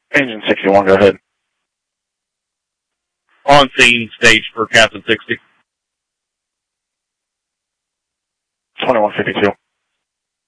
Engine 61, go ahead. On scene, stage for Captain 60. 2152.